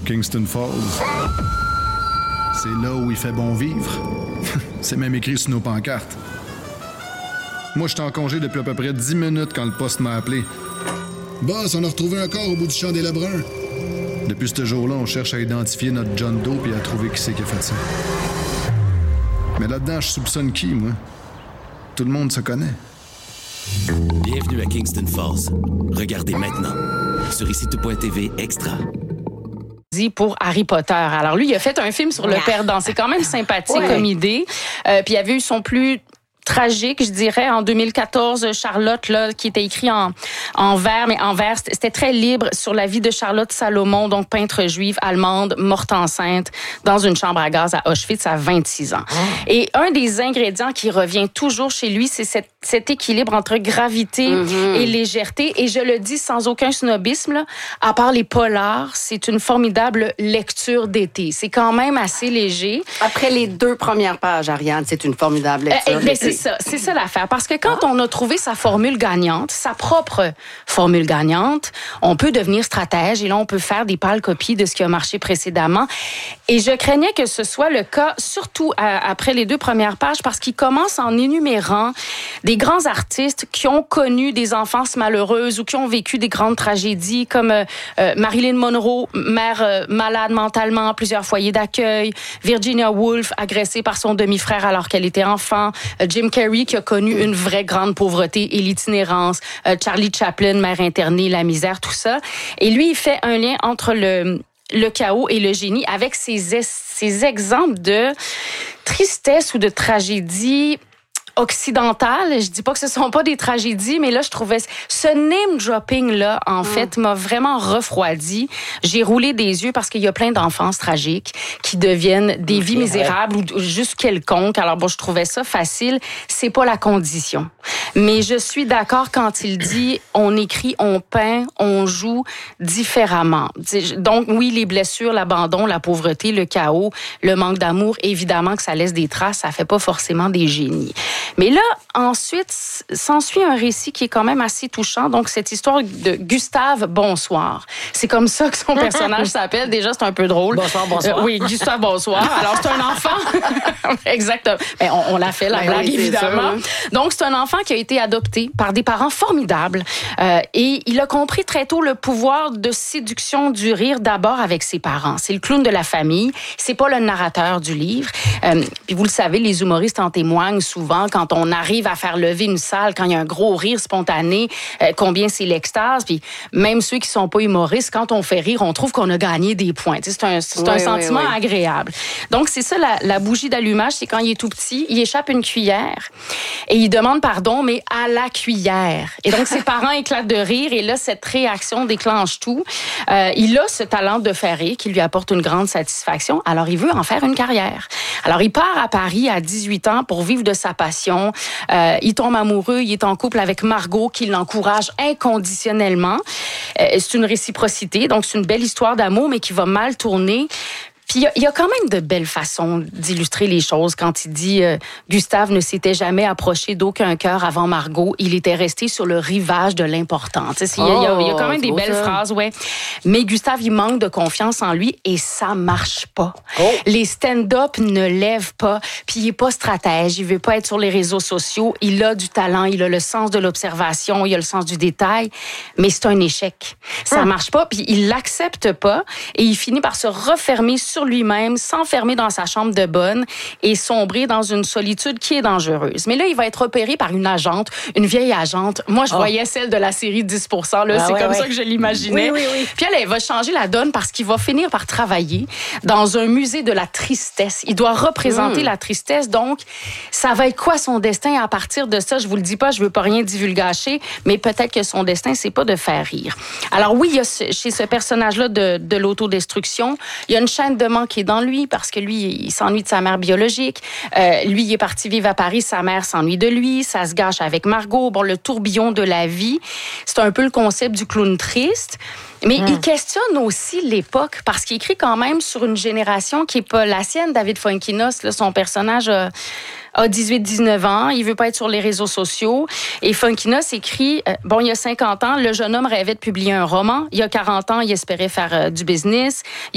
Kingston Falls. C'est là où il fait bon vivre. C'est même écrit sur nos pancartes. Moi, j'étais en congé depuis à peu près 10 minutes quand le poste m'a appelé. Boss, on a retrouvé un corps au bout du champ des Lebrun. Depuis ce jour-là, on cherche à identifier notre John Doe et à trouver qui c'est qui a fait ça. Mais là-dedans, je soupçonne qui, moi? Tout le monde se connaît. Bienvenue à Kingston Falls. Regardez maintenant sur ICITO.tv Extra. Pour Harry Potter. Alors lui, il a fait un film sur le perdant. C'est quand même sympathique comme idée. Puis il y avait eu son plus tragique, je dirais, en 2014, Charlotte, là, qui était écrit en vers, mais en vers, c'était très libre sur la vie de Charlotte Salomon, donc peintre juive allemande, morte enceinte dans une chambre à gaz à Auschwitz à 26 ans. Et un des ingrédients qui revient toujours chez lui, c'est cet équilibre entre gravité et légèreté. Et je le dis sans aucun snobisme, là, à part les polars, c'est une formidable lecture d'été. C'est quand même assez léger. Après les 2 premières pages, Ariane, c'est une formidable lecture d'été. C'est ça l'affaire. Parce que quand on a trouvé sa formule gagnante, sa propre formule gagnante, on peut devenir stratège et là, on peut faire des pâles copies de ce qui a marché précédemment. Et je craignais que ce soit le cas, surtout après les 2 premières pages, parce qu'il commence en énumérant des grands artistes qui ont connu des enfances malheureuses ou qui ont vécu des grandes tragédies, comme Marilyn Monroe, mère malade mentalement, plusieurs foyers d'accueil, Virginia Woolf, agressée par son demi-frère alors qu'elle était enfant, Jim Carrey, qui a connu une vraie grande pauvreté et l'itinérance, Charlie Chaplin, mère internée, la misère, tout ça. Et lui, il fait un lien entre le chaos et le génie avec ces exemples de tristesse ou de tragédie occidentale. Je dis pas que ce sont pas des tragédies, mais là, je trouvais ce name-dropping-là, en fait, m'a vraiment refroidi. J'ai roulé des yeux parce qu'il y a plein d'enfances tragiques qui deviennent des vies misérables ou juste quelconques. Alors, bon, je trouvais ça facile. C'est pas la condition. Mais je suis d'accord quand il dit on écrit, on peint, on joue différemment. Donc, oui, les blessures, l'abandon, la pauvreté, le chaos, le manque d'amour, évidemment que ça laisse des traces, ça fait pas forcément des génies. Mais là, ensuite, s'ensuit un récit qui est quand même assez touchant. Donc, cette histoire de Gustave Bonsoir. C'est comme ça que son personnage s'appelle. Déjà, c'est un peu drôle. Bonsoir. Oui, Gustave Bonsoir. Alors, c'est un enfant. Exactement. Ben, on l'a fait, la blague, évidemment. Sûr. Donc, c'est un enfant qui a été adopté par des parents formidables. Et il a compris très tôt le pouvoir de séduction du rire d'abord avec ses parents. C'est le clown de la famille. C'est pas le narrateur du livre. Puis vous le savez, les humoristes en témoignent souvent quand on arrive à faire lever une salle, quand il y a un gros rire spontané, combien c'est l'extase. Puis même ceux qui sont pas humoristes, quand on fait rire, on trouve qu'on a gagné des points. C'est un sentiment agréable. Donc, c'est ça la bougie d'allumage, c'est quand il est tout petit, il échappe une cuillère et il demande pardon, mais à la cuillère. Et donc, ses parents éclatent de rire et là, cette réaction déclenche tout. Il a ce talent de faire rire qui lui apporte une grande satisfaction. Alors, il veut en faire une carrière. Alors, il part à Paris à 18 ans pour vivre de sa passion. Il tombe amoureux, il est en couple avec Margot qui l'encourage inconditionnellement. C'est une réciprocité, donc c'est une belle histoire d'amour, mais qui va mal tourner. Puis il y a quand même de belles façons d'illustrer les choses quand il dit Gustave ne s'était jamais approché d'aucun cœur avant Margot, il était resté sur le rivage de l'important. Il y a quand même des belles phrases, ouais. Mais Gustave, il manque de confiance en lui et ça marche pas. Les stand-up ne lèvent pas, puis il est pas stratège, il veut pas être sur les réseaux sociaux, il a du talent, il a le sens de l'observation, il a le sens du détail, mais c'est un échec. Ça marche pas, puis il l'accepte pas et il finit par se refermer sur lui-même, s'enfermer dans sa chambre de bonne et sombrer dans une solitude qui est dangereuse. Mais là, il va être repéré par une agente, une vieille agente. Moi, je voyais celle de la série 10%. Là, c'est comme ça que je l'imaginais. Oui. Puis elle va changer la donne parce qu'il va finir par travailler dans un musée de la tristesse. Il doit représenter la tristesse. Donc, ça va être quoi son destin à partir de ça? Je vous le dis pas, je veux pas rien divulgacher, mais peut-être que son destin, c'est pas de faire rire. Alors oui, il y a chez ce personnage-là de l'autodestruction, il y a une chaîne de qui est dans lui parce que lui, il s'ennuie de sa mère biologique. Lui, il est parti vivre à Paris. Sa mère s'ennuie de lui. Ça se gâche avec Margot. Bon, le tourbillon de la vie. C'est un peu le concept du clown triste. Mais il questionne aussi l'époque parce qu'il écrit quand même sur une génération qui n'est pas la sienne. David Fuenquinos, là, son personnage a 18-19 ans, il veut pas être sur les réseaux sociaux. Et Fuenquinos écrit, il y a 50 ans, le jeune homme rêvait de publier un roman. Il y a 40 ans, il espérait faire du business.